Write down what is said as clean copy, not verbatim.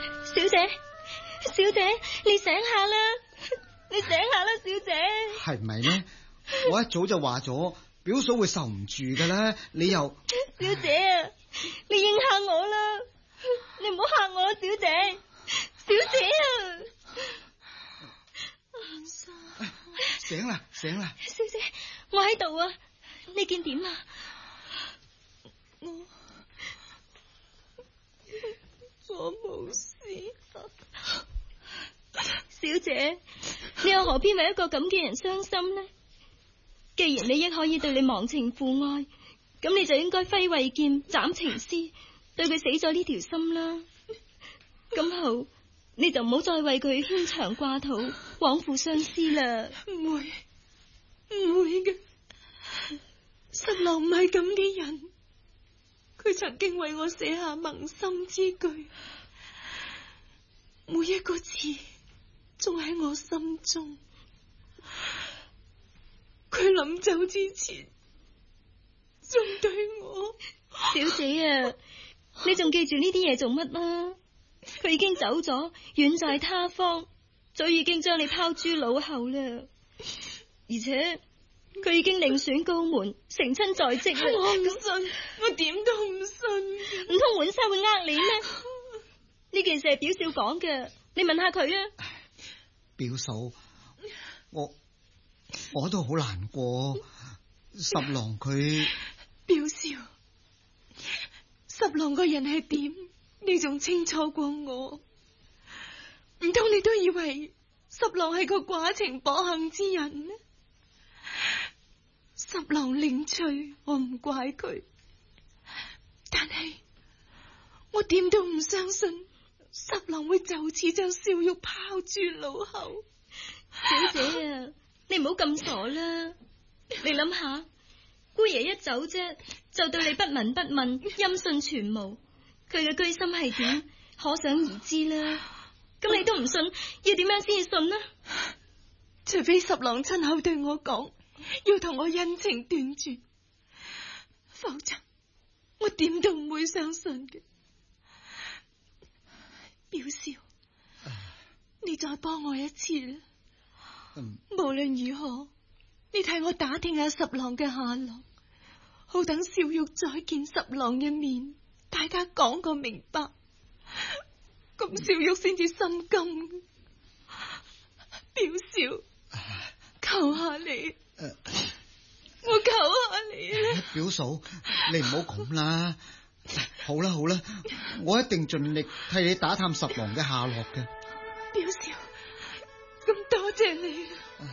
小姐，小姐，你醒下啦！你醒下啦，小姐。 係咪呢？我一早就話咗，表嫂會受唔住噶啦，你又小姐啊，你應下我啦，你唔好嚇我啦，小姐，小姐啊！ 醒啦，醒啦！ 小姐，我喺度啊，你見點啊？我冇事。小姐，你又何必為一個咁嘅人傷心呢？既然你亦可以對你忘情負愛，咁你就應該揮慧劍斬情絲，對佢死咗呢條心啦。咁好，你就唔好再為佢牽腸掛肚、枉負相思啦。 唔會嘅，十郎唔係咁嘅人，佢曾經為我寫下盟心之句，每一個字仲喺我心中。佢臨走之前仲對我， 小姐啊，你仲記住呢啲嘢做乜啊？佢已經走咗，遠在他方，早已經將你拋諸腦後啦。而且佢已經另選高門，成親在即啦。 我唔信，我點都唔信。 唔通滿生會呃你咩？呢件事係表少講嘅，你問下佢啊。 表嫂，我都好難過。十郎佢表少，十郎個人係點，你仲清楚過我？唔通你都以為十郎係個寡情薄幸之人呢？十郎領趣，我唔怪佢，但係我點都唔相信十郎會就此將小玉拋諸腦後。 小姐啊，你唔好咁傻啦！你諗下，姑爺一走啫，就對你不聞不問，音訊全無，佢嘅居心係點，可想而知啦。咁你都唔信，要點樣先至信呢？ 除非十郎親口對我講，要同我恩情斷絕，否則我點都唔會相信嘅。表少，你再幫我一次啦。無論如何，你替我打聽下十郎嘅下落，好等小玉再見十郎嘅面，大家講個明白，咁小玉先至心甘。表少，求下你，我求下你啦！ 表嫂，你唔好咁啦。好啦好啦，我一定盡力替你打探十郎嘅下落嘅。 表少，咁多謝你。